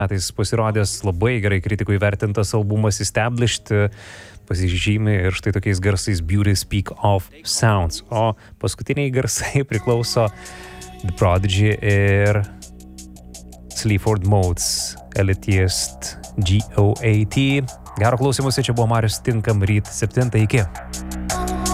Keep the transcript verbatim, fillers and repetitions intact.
metais pasirodęs labai gerai kritikų įvertintas albumas Established pasižymi ir štai tokiais garsais Beauty Speak of Sounds. O paskutiniai garsai priklauso The Prodigy ir Sleaford Modes, Elitist G O A T. Gero klausimuose, čia buvo Marius, tinkam ryt septintą, iki.